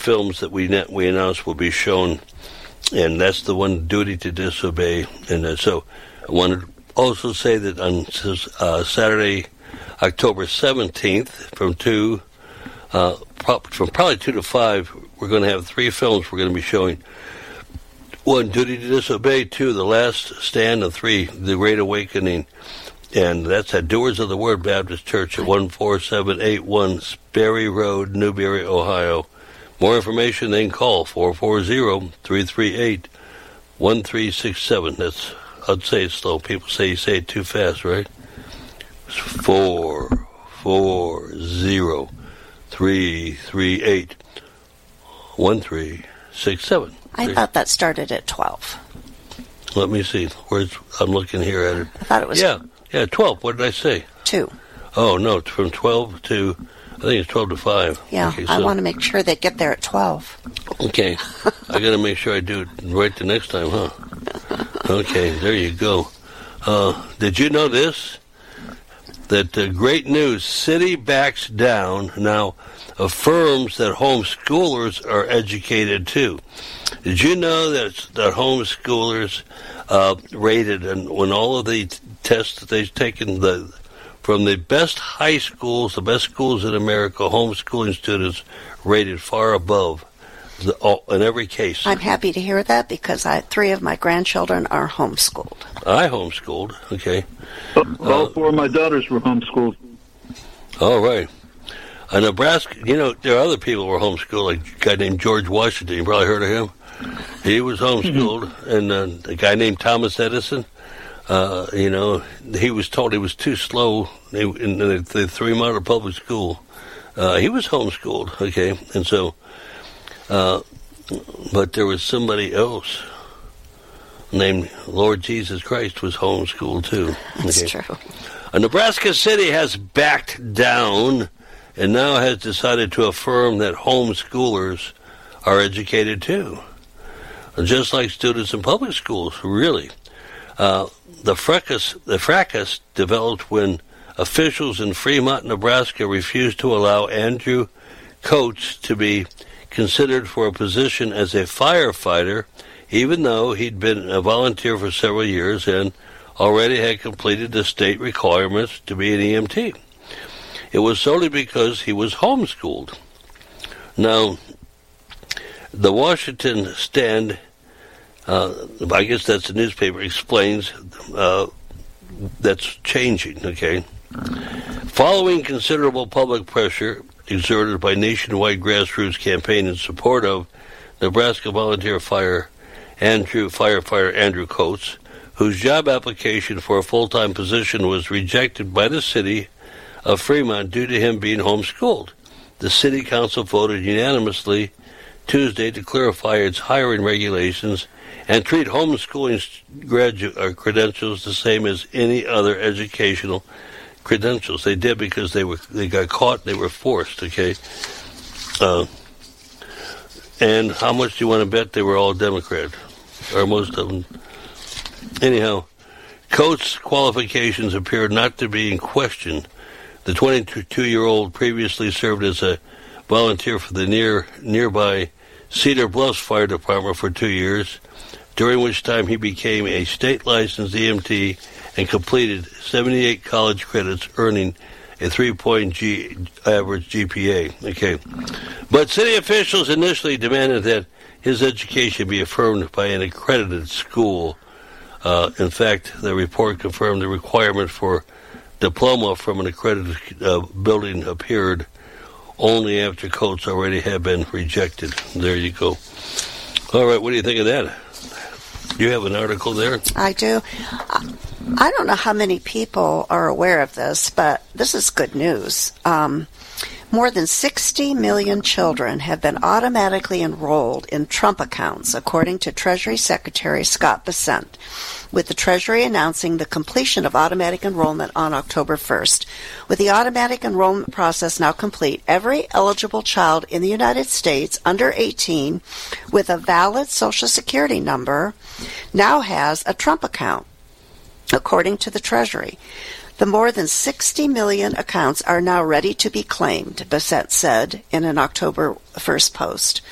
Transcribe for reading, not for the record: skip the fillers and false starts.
films that we announced will be shown, and that's the one, Duty to Disobey. And so I want to also say that on Saturday, October 17th, from probably 2 to 5, we're going to have 3 films we're going to be showing. 1, Duty to Disobey. 2, The Last Stand. And 3, The Great Awakening. And that's at Doers of the Word Baptist Church at 14781 Sperry Road, Newberry, Ohio. More information, then call 440-338-1367. That's, I'd say it slow. People say you say it too fast, right? It's 440-338-1367. I thought that started at 12. Let me see. I'm looking here at it. I thought it was... Yeah, 12. What did I say? 2. Oh, no, it's from 12 to, I think it's 12 to 5. Yeah, okay, I want to make sure they get there at 12. Okay. I got to make sure I do it right the next time, huh? Okay, there you go. Did you know this? That great news, city backs down, now affirms that homeschoolers are educated too. Did you know that homeschoolers rated, and when all of the tests that they've taken from the best high schools, the best schools in America, homeschooling students rated far above in every case. I'm happy to hear that because 3 of my grandchildren are homeschooled. I homeschooled, okay. All 4 of my daughters were homeschooled. All right. Nebraska, there are other people who were homeschooled, like a guy named George Washington. You probably heard of him. He was homeschooled. And a guy named Thomas Edison, he was told he was too slow in the 3 Mile public school. He was homeschooled, okay. And so, but there was somebody else named Lord Jesus Christ was homeschooled too. That's true. A Nebraska city has backed down and now has decided to affirm that homeschoolers are educated too, just like students in public schools, really. The fracas developed when officials in Fremont, Nebraska refused to allow Andrew Coates to be considered for a position as a firefighter, even though he'd been a volunteer for several years and already had completed the state requirements to be an EMT. It was solely because he was homeschooled. Now, the Washington Stand, I guess that's the newspaper, explains that's changing, okay? Following considerable public pressure exerted by nationwide grassroots campaign in support of Nebraska volunteer firefighter Andrew Coates, whose job application for a full-time position was rejected by the city of Fremont due to him being homeschooled. The city council voted unanimously Tuesday to clarify its hiring regulations and treat homeschooling credentials the same as any other educational credentials. They did because they got caught. They were forced. Okay. And how much do you want to bet they were all Democrat, or most of them? Anyhow, Coates' qualifications appear not to be in question. The 22-year-old previously served as a volunteer for the nearby Cedar Bluffs Fire Department for 2 years, during which time he became a state-licensed EMT and completed 78 college credits, earning a 3-point average GPA. Okay. But city officials initially demanded that his education be affirmed by an accredited school. In fact, the report confirmed the requirement for diploma from an accredited building appeared only after Coates already had been rejected. There you go. All right, what do you think of that? You have an article there? I do. I don't know how many people are aware of this, but this is good news. More than 60 million children have been automatically enrolled in Trump accounts, according to Treasury Secretary Scott Bessent, with the Treasury announcing the completion of automatic enrollment on October 1st. With the automatic enrollment process now complete, every eligible child in the United States under 18 with a valid Social Security number now has a Trump account, according to the Treasury. The more than 60 million accounts are now ready to be claimed, Bessent said in an October 1st post.